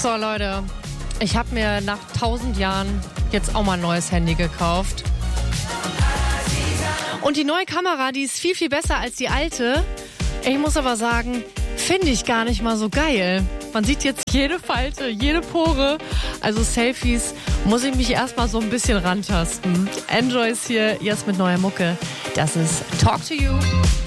So Leute, ich habe mir nach 1000 Jahren jetzt auch mal ein neues Handy gekauft. Und die neue Kamera, die ist viel, viel besser als die alte. Ich muss aber sagen, finde ich gar nicht mal so geil. Man sieht jetzt jede Falte, jede Pore. Also Selfies muss ich mich erstmal so ein bisschen rantasten. Enjoy ist hier, jetzt mit neuer Mucke. Das ist Talk to You.